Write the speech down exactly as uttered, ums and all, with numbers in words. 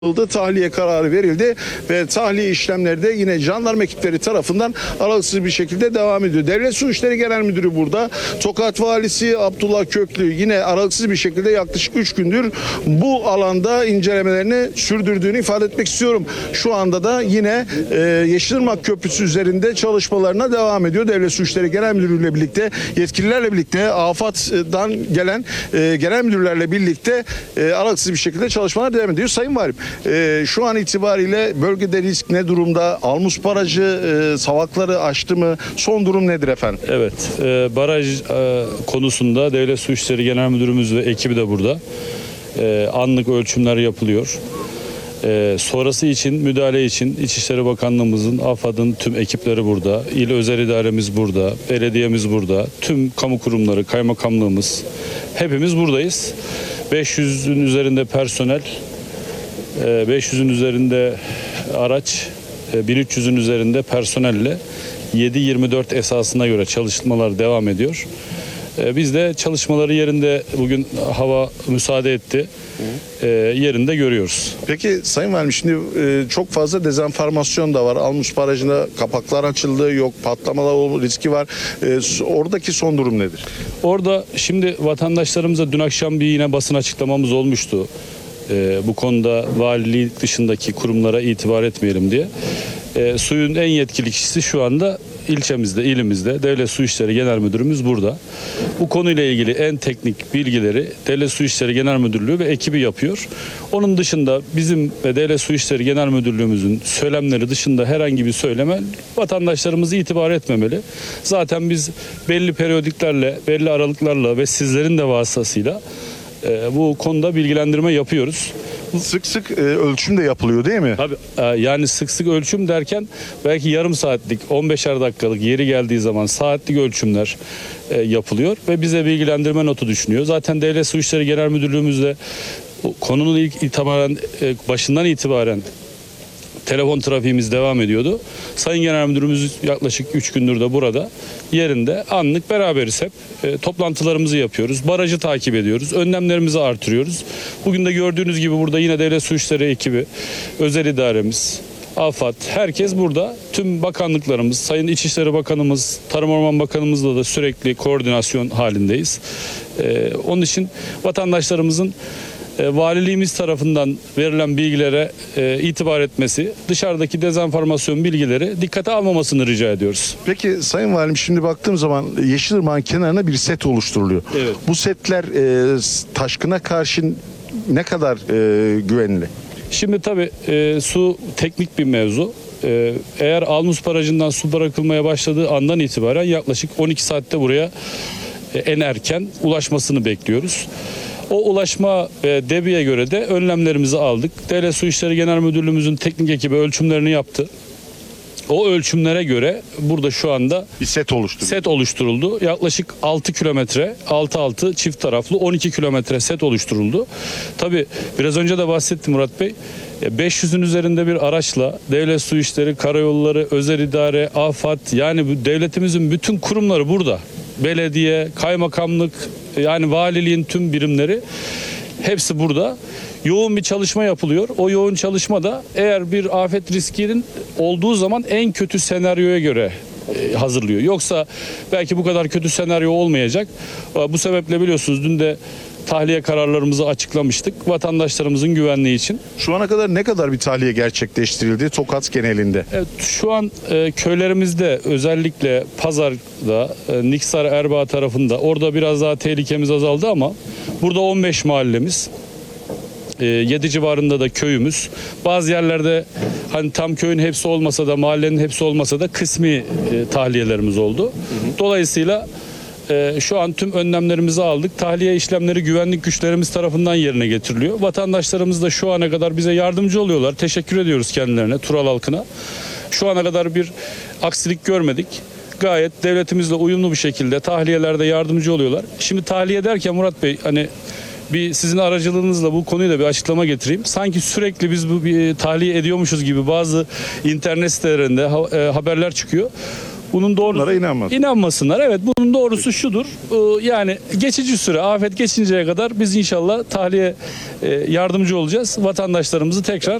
tahliye kararı verildi ve tahliye işlemleri de yine jandarma ekipleri tarafından aralıksız bir şekilde devam ediyor. Devlet Su İşleri Genel Müdürü burada. Tokat Valisi Abdullah Köklü yine aralıksız bir şekilde yaklaşık üç gündür bu alanda incelemelerini sürdürdüğünü ifade etmek istiyorum. Şu anda da yine e, Yeşilırmak Köprüsü üzerinde çalışmalarına devam ediyor. Devlet Su İşleri Genel Müdürü ile birlikte, yetkililerle birlikte, AFAD'dan gelen e, genel müdürlerle birlikte e, aralıksız bir şekilde çalışmalar devam ediyor. Sayın Valim, Ee, şu an itibariyle bölgede risk ne durumda? Almus Barajı e, savakları aştı mı? Son durum nedir efendim? Evet, e, baraj e, konusunda Devlet Su İşleri Genel Müdürümüz ve ekibi de burada. E, anlık ölçümler yapılıyor. E, sonrası için, müdahale için İçişleri Bakanlığımızın, AFAD'ın tüm ekipleri burada. İl Özel İdaremiz burada, belediyemiz burada. Tüm kamu kurumları, kaymakamlığımız, hepimiz buradayız. beş yüzün üzerinde personel, beş yüzün üzerinde araç, bin üç yüzün üzerinde personelle yedi yirmi dört esasına göre çalışmalar devam ediyor. Biz de çalışmaları yerinde, bugün hava müsaade etti, yerinde görüyoruz. Peki Sayın Valim, şimdi çok fazla dezenformasyon da var. Almus Barajı'nda kapaklar açıldı, yok patlamalar riski var. Oradaki son durum nedir? Orada şimdi vatandaşlarımıza dün akşam bir yine basın açıklamamız olmuştu. Ee, bu konuda valilik dışındaki kurumlara itibar etmeyelim diye. Ee, suyun en yetkili kişisi şu anda ilçemizde, ilimizde. Devlet Su İşleri Genel Müdürümüz burada. Bu konuyla ilgili en teknik bilgileri Devlet Su İşleri Genel Müdürlüğü ve ekibi yapıyor. Onun dışında bizim ve Devlet Su İşleri Genel Müdürlüğümüzün söylemleri dışında herhangi bir söyleme vatandaşlarımız itibar etmemeli. Zaten biz belli periyodiklerle, belli aralıklarla ve sizlerin de vasıtasıyla bu konuda bilgilendirme yapıyoruz. Sık sık e, ölçüm de yapılıyor değil mi? Tabii, yani sık sık ölçüm derken belki yarım saatlik, on beşer dakikalık, yeri geldiği zaman saatlik ölçümler e, yapılıyor ve bize bilgilendirme notu düşünüyor. Zaten Devlet Su İşleri Genel Müdürlüğümüzde konunun ilk itibaren, e, başından itibaren telefon trafiğimiz devam ediyordu. Sayın Genel Müdürümüz yaklaşık üç gündür de burada yerinde, anlık beraberiz hep. E, toplantılarımızı yapıyoruz. Barajı takip ediyoruz. Önlemlerimizi artırıyoruz. Bugün de gördüğünüz gibi burada yine Devlet Su İşleri ekibi, özel idaremiz, AFAD, herkes burada. Tüm bakanlıklarımız, Sayın İçişleri Bakanımız, Tarım Orman Bakanımızla da sürekli koordinasyon halindeyiz. E, onun için vatandaşlarımızın E, valiliğimiz tarafından verilen bilgilere e, itibar etmesi, dışarıdaki dezenformasyon bilgileri dikkate almamasını rica ediyoruz. Peki Sayın Valim, şimdi baktığım zaman Yeşilırmak'ın kenarına bir set oluşturuluyor. Evet. Bu setler e, taşkına karşı ne kadar e, güvenli? Şimdi tabii e, su teknik bir mevzu. E, eğer Almus Barajı'ndan su bırakılmaya başladığı andan itibaren yaklaşık on iki saatte buraya e, en erken ulaşmasını bekliyoruz. O ulaşma e, debiye göre de önlemlerimizi aldık. Devlet Su İşleri Genel Müdürlüğümüzün teknik ekibi ölçümlerini yaptı. O ölçümlere göre burada şu anda bir set oluşturuldu. Set oluşturuldu. Yaklaşık altı kilometre, altı altı çift taraflı on iki kilometre set oluşturuldu. Tabii biraz önce de bahsettim Murat Bey. beş yüzün üzerinde bir araçla Devlet Su İşleri, Karayolları, Özel İdare, AFAD, yani bu devletimizin bütün kurumları burada. Belediye, kaymakamlık, yani valiliğin tüm birimleri hepsi burada. Yoğun bir çalışma yapılıyor. O yoğun çalışmada eğer bir afet riskinin olduğu zaman en kötü senaryoya göre hazırlıyor. Yoksa belki bu kadar kötü senaryo olmayacak. Bu sebeple biliyorsunuz dün de tahliye kararlarımızı açıklamıştık vatandaşlarımızın güvenliği için. Şu ana kadar ne kadar bir tahliye gerçekleştirildi Tokat genelinde? Evet, şu an e, köylerimizde, özellikle Pazar'da, e, Niksar Erbaa tarafında, orada biraz daha tehlikemiz azaldı ama burada on beş mahallemiz, e, yedi civarında da köyümüz. Bazı yerlerde hani tam köyün hepsi olmasa da, mahallenin hepsi olmasa da kısmi e, tahliyelerimiz oldu. Dolayısıyla Ee, şu an tüm önlemlerimizi aldık. Tahliye işlemleri güvenlik güçlerimiz tarafından yerine getiriliyor. Vatandaşlarımız da şu ana kadar bize yardımcı oluyorlar. Teşekkür ediyoruz kendilerine, Tural halkına. Şu ana kadar bir aksilik görmedik. Gayet devletimizle uyumlu bir şekilde tahliyelerde yardımcı oluyorlar. Şimdi tahliye derken Murat Bey, hani bir sizin aracılığınızla bu konuyu da bir açıklama getireyim. Sanki sürekli biz bu bir tahliye ediyormuşuz gibi bazı internet sitelerinde ha, e, haberler çıkıyor. Bunun doğrusu Bunlara inanmaz. inanmasınlar. Evet, bunun doğrusu şudur. Ee, Yani geçici süre, afet geçinceye kadar biz inşallah tahliye e, yardımcı olacağız. Vatandaşlarımızı tekrar